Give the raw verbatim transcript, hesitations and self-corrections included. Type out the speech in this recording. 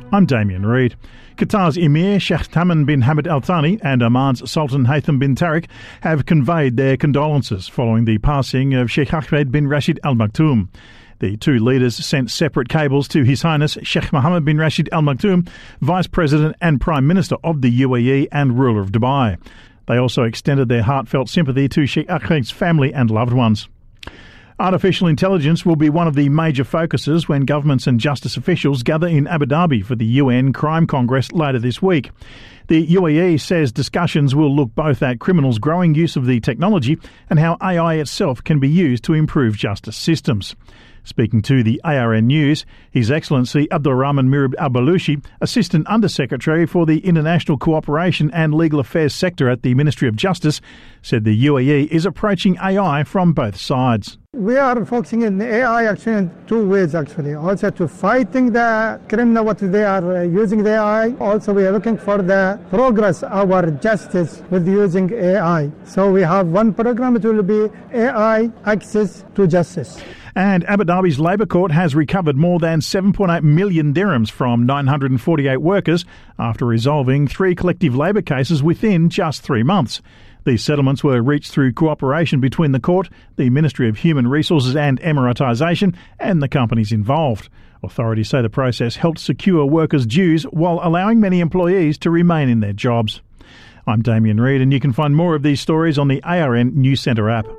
I'm Damien Reid. Qatar's Emir Sheikh Tamim bin Hamad Al Thani and Oman's Sultan Haytham bin Tariq have conveyed their condolences following the passing of Sheikh Ahmed bin Rashid Al Maktoum. The two leaders sent separate cables to His Highness Sheikh Mohammed bin Rashid Al Maktoum, Vice President and Prime Minister of the U A E and ruler of Dubai. They also extended their heartfelt sympathy to Sheikh Ahmed's family and loved ones. Artificial intelligence will be one of the major focuses when governments and justice officials gather in Abu Dhabi for the U N Crime Congress later this week. The U A E says discussions will look both at criminals' growing use of the technology and how A I itself can be used to improve justice systems. Speaking to the A R N News, His Excellency Abdul Rahman Mirab Al-Balushi, Assistant Under-Secretary for the International Cooperation and Legal Affairs Sector at the Ministry of Justice, said the U A E is approaching A I from both sides. We are focusing in A I actually in two ways actually. Also to fighting the criminal, what they are using the A I. Also we are looking for the progress our justice with using A I. So we have one program, it will be A I access to justice. And Abu Dhabi's Labour Court has recovered more than seven point eight million dirhams from nine hundred forty-eight workers after resolving three collective labour cases within just three months. These settlements were reached through cooperation between the court, the Ministry of Human Resources and Emiratisation, and the companies involved. Authorities say the process helped secure workers' dues while allowing many employees to remain in their jobs. I'm Damien Reid, and you can find more of these stories on the A R N News Centre app.